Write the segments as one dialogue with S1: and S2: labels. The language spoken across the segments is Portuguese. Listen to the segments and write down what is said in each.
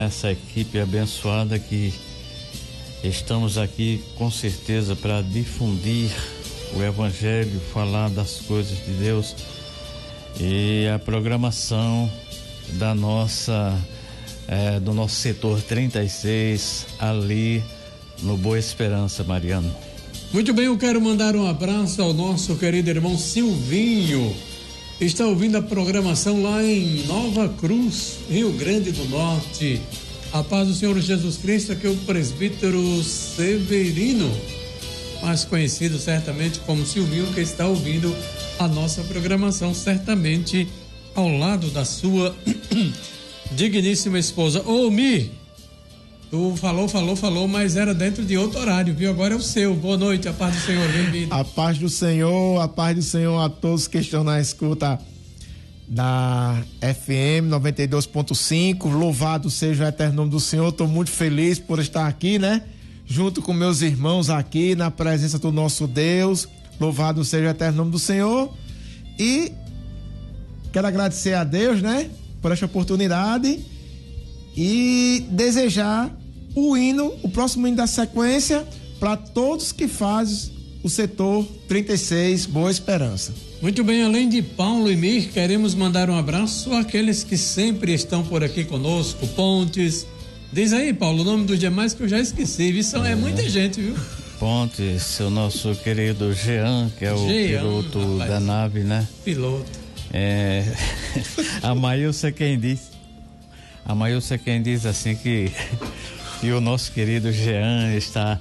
S1: essa equipe abençoada que estamos aqui com certeza para difundir o Evangelho, falar das coisas de Deus e a programação da nossa do nosso setor 36 ali no Boa Esperança, Mariano.
S2: Muito bem, eu quero mandar um abraço ao nosso querido irmão Silvinho. Está ouvindo a programação lá em Nova Cruz, Rio Grande do Norte. A paz do Senhor Jesus Cristo, aqui é o presbítero Severino, mais conhecido certamente como Silvinho, que está ouvindo a nossa programação, certamente ao lado da sua digníssima esposa. Ô, Mi, tu falou, mas era dentro de outro horário, viu? Agora é o seu. Boa noite, a paz do Senhor, bem-vindo.
S3: A paz do Senhor a todos que estão na escuta da FM 92.5. Louvado seja o eterno nome do Senhor. Estou muito feliz por estar aqui, né? Junto com meus irmãos aqui na presença do nosso Deus. Louvado seja o eterno nome do Senhor. E quero agradecer a Deus, né? Por esta oportunidade e desejar o próximo hino da sequência para todos que fazem o setor 36 Boa Esperança.
S2: Muito bem, além de Paulo e Mir, queremos mandar um abraço àqueles que sempre estão por aqui conosco, Pontes. Diz aí, Paulo, o nome dos demais que eu já esqueci, viu? É muita gente, viu?
S1: Pontes, o nosso querido Jean, que é o piloto da nave, né?
S2: Piloto.
S1: A Maílson é quem diz assim que o nosso querido Jean está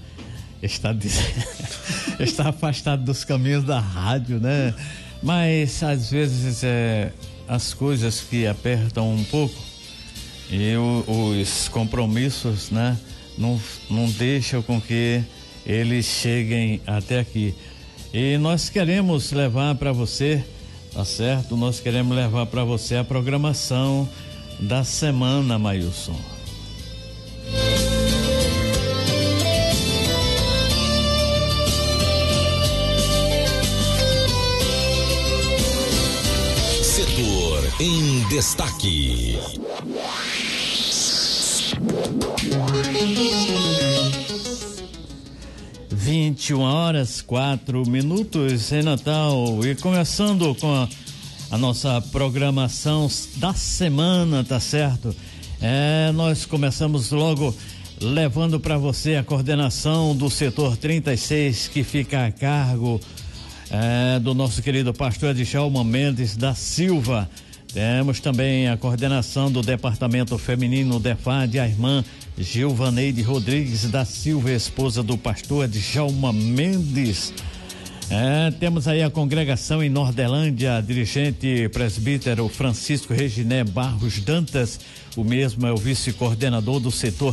S1: afastado dos caminhos da rádio, né? Mas às vezes as coisas que apertam um pouco e os compromissos, né? Não deixam com que eles cheguem até aqui. E nós queremos levar para você, tá certo? Nós queremos levar para você a programação da semana, Maílson.
S4: Setor em destaque.
S1: Vinte e 21h04 em Natal, e começando com a nossa programação da semana, tá certo? Nós começamos logo levando para você a coordenação do setor 36, que fica a cargo do nosso querido pastor Djalma Mendes da Silva. Temos também a coordenação do departamento feminino DEFAD, a irmã Gilvaneide Rodrigues da Silva, esposa do pastor Djalma Mendes. Temos aí a congregação em Nordelândia, dirigente presbítero Francisco Reginé Barros Dantas, o mesmo é o vice-coordenador do setor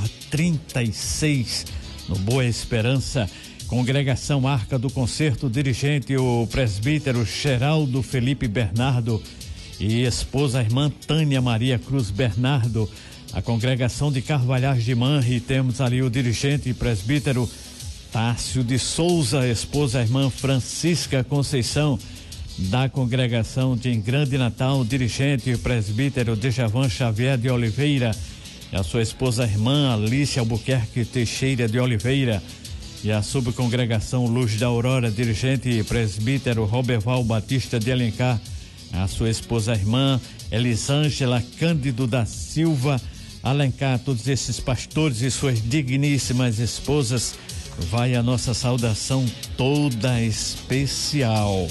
S1: 36 no Boa Esperança. Congregação Arca do Concerto, dirigente o presbítero Geraldo Felipe Bernardo e esposa a irmã Tânia Maria Cruz Bernardo. A congregação de Carvalhais de Manri, temos ali o dirigente e presbítero Tássio de Souza, esposa a irmã Francisca Conceição. Da congregação de Grande Natal, dirigente e presbítero Dejavan Xavier de Oliveira e a sua esposa a irmã Alice Albuquerque Teixeira de Oliveira. E a subcongregação Luz da Aurora, dirigente e presbítero Roberval Batista de Alencar, a sua esposa a irmã Elisângela Cândido da Silva Alencar. Todos esses pastores e suas digníssimas esposas, vai a nossa saudação toda especial.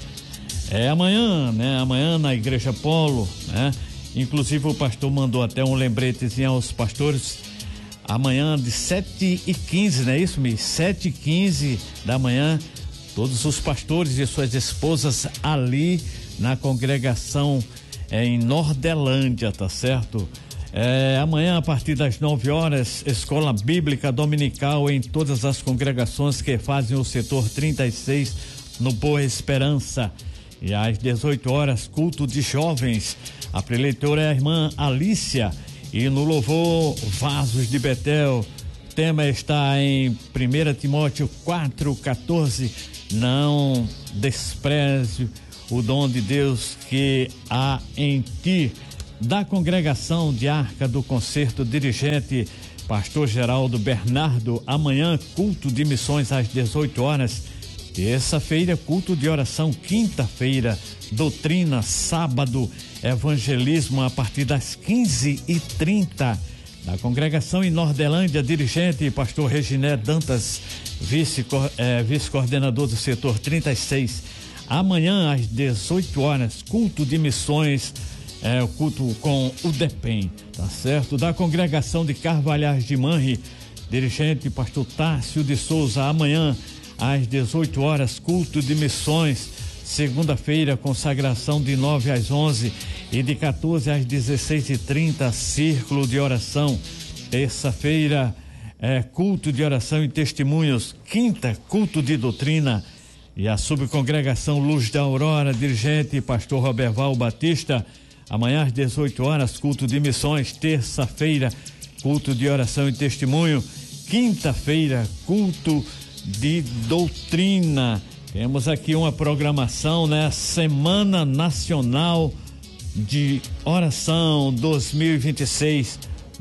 S1: Amanhã, né? Amanhã na Igreja Polo, né? Inclusive o pastor mandou até um lembretezinho aos pastores. Amanhã de 7h15, não é isso, Mi? 7h15 da manhã, todos os pastores e suas esposas ali na congregação em Nordelândia, tá certo? Amanhã, a partir das 9h, escola bíblica dominical em todas as congregações que fazem o setor 36 no Boa Esperança. E às 18h, culto de jovens. A preleitora é a irmã Alícia. E no louvor, Vasos de Betel. O tema está em 1 Timóteo 4,14. Não despreze o dom de Deus que há em ti. da Congregação de Arca do Concerto, dirigente Pastor Geraldo Bernardo. Amanhã, culto de missões às 18 horas. Terça-feira, culto de oração. Quinta-feira, doutrina. Sábado, evangelismo a partir das 15h30. Da Congregação em Nordelândia, dirigente Pastor Reginé Dantas, vice-coordenador do setor 36. Amanhã, às 18 horas, culto de missões, o culto com o DEPEN, tá certo? Da Congregação de Carvalhais de Manri, dirigente Pastor Tássio de Souza. Amanhã, às 18 horas, culto de missões. Segunda-feira, consagração de 9 às 11 e de 14 às 16h30, círculo de oração. Terça-feira, culto de oração e testemunhos. Quinta, culto de doutrina. E a subcongregação Luz da Aurora, dirigente Pastor Roberval Batista. Amanhã às 18 horas, culto de missões. Terça-feira, culto de oração e testemunho. Quinta-feira, culto de doutrina. Temos aqui uma programação, né? Semana Nacional de Oração 2026.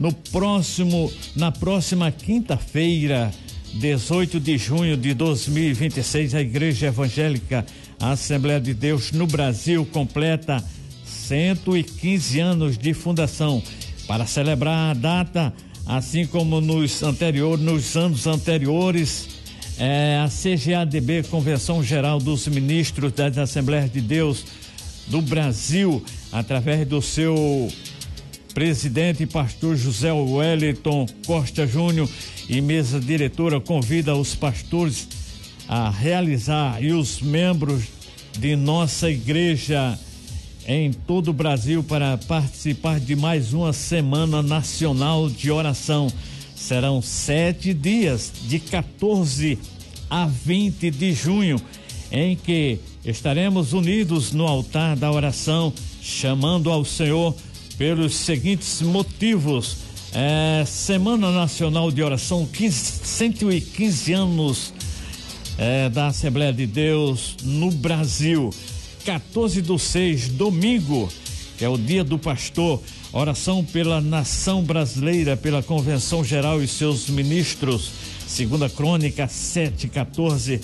S1: Na próxima quinta-feira, 18 de junho de 2026, a Igreja Evangélica Assembleia de Deus no Brasil completa 115 anos de fundação. Para celebrar a data, assim como nos anos anteriores, a CGADB, Convenção Geral dos Ministros das Assembleias de Deus do Brasil, através do seu presidente, pastor José Wellington Costa Júnior, e mesa diretora, convida os pastores a realizar e os membros de nossa igreja em todo o Brasil para participar de mais uma Semana Nacional de Oração. Serão 7 dias, de 14 a 20 de junho, em que estaremos unidos no altar da oração, chamando ao Senhor pelos seguintes motivos. Semana Nacional de Oração, 115 anos da Assembleia de Deus no Brasil. 14/6, domingo, que é o dia do pastor, oração pela nação brasileira, pela Convenção Geral e seus ministros. 2 Crônica 7:14.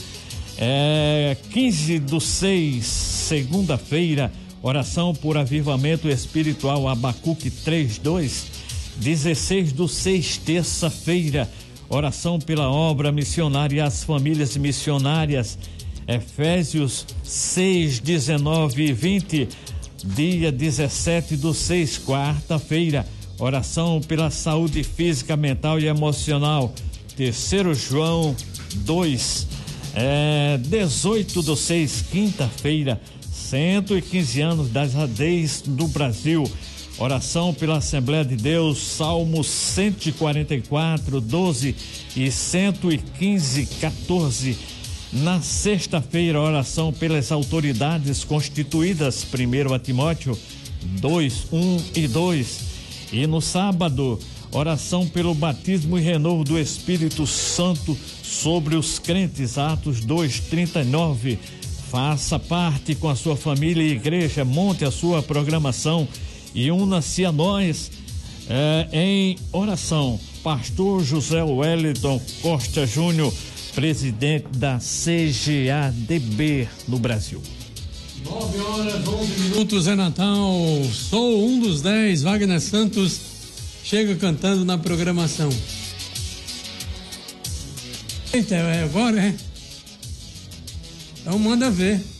S1: 15/6, segunda-feira, oração por avivamento espiritual, Abacuque 3:2. 16/6, terça-feira, oração pela obra missionária e as famílias missionárias, Efésios 6:19 e 20. Dia 17/6, quarta-feira, oração pela saúde física, mental e emocional, 3 João 2. 18/6, quinta-feira, 115 anos das Radeias do Brasil, oração pela Assembleia de Deus, Salmos 144, 12 e 115, 14. Na sexta-feira, oração pelas autoridades constituídas, 1 Timóteo 2, 1 e 2. E no sábado, oração pelo batismo e renovo do Espírito Santo sobre os crentes, Atos 2:39. Faça parte com a sua família e igreja, monte a sua programação e una-se a nós em oração. Pastor José Wellington Costa Júnior, presidente da CGADB no Brasil.
S2: 9h11, é Natal. Sou um dos 10. Wagner Santos chega cantando na programação. Eita, agora, Então manda ver.